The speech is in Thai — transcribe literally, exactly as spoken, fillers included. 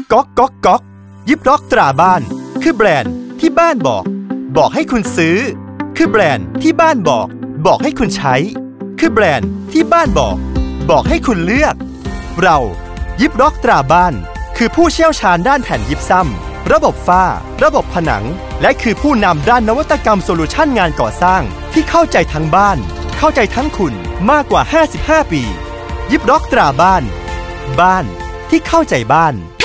ก๊อกก๊อกก๊อกยิบล็อกตราบ้านคือแบรนด์ที่บ้านบอกบอกให้คุณซื้อคือแบรนด์ที่บ้านบอกบอกให้คุณใช้คือแบรนด์ที่บ้านบอกบอกให้คุณเลือกเรายิบล็อกตราบ้านคือผู้เชี่ยวชาญด้านแผ่นยิปซัมระบบฝ้าระบบผนังและคือผู้นำด้านนวัตกรรมโซลูชันงานก่อสร้างที่เข้าใจทั้งบ้านเข้าใจทั้งคุณมากกว่าห้าสิบห้าปียิบล็อกตราบ้านบ้านที่เข้าใจบ้าน